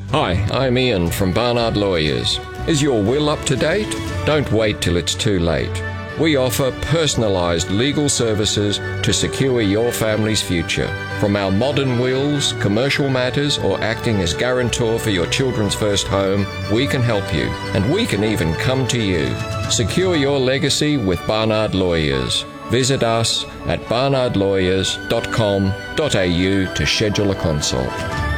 Hi, I'm Ian from Barnard Lawyers. Is your will up to date? Don't wait till it's too late. We offer personalised legal services to secure your family's future. From our modern wills, commercial matters, or acting as guarantor for your children's first home, we can help you. And we can even come to you. Secure your legacy with Barnard Lawyers. Visit us at barnardlawyers.com.au to schedule a consult.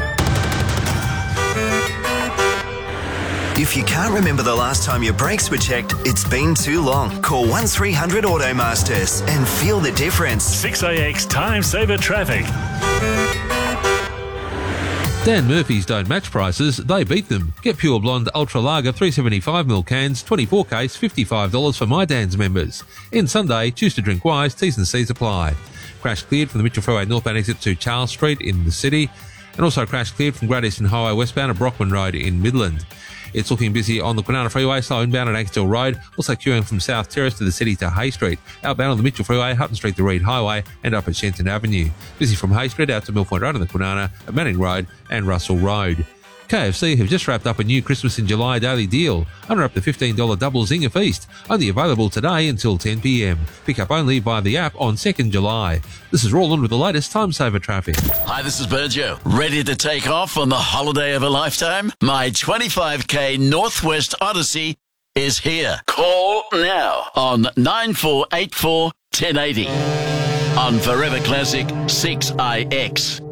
If you can't remember the last time your brakes were checked, it's been too long. Call 1300 Automasters and feel the difference. 6AX Time Saver Traffic. Dan Murphy's don't match prices, they beat them. Get Pure Blonde Ultra Lager 375ml cans, 24 case, $55 for My Dan's members. In Sunday, choose to drink wise, T's and C's apply. Crash cleared from the Mitchell Freeway northbound exit to Charles Street in the city, and also crash cleared from Great Eastern Highway westbound at Brockman Road in Midland. It's looking busy on the Kwinana Freeway, slow inbound at Axtell Road, also queuing from South Terrace to the city to Hay Street, outbound on the Mitchell Freeway, Hutton Street to Reed Highway, and up at Shenton Avenue. Busy from Hay Street out to Mill Point Road on the Kwinana, at Manning Road and Russell Road. KFC have just wrapped up a new Christmas in July daily deal. Under up to $15 double Zinger Feast. Only available today until 10pm. Pick up only via the app on 2nd July. This is Roland with the latest Time Saver traffic. Hi, this is Burjo. Ready to take off on the holiday of a lifetime? My 25k Northwest Odyssey is here. Call now on 9484 1080 on Forever Classic 6IX.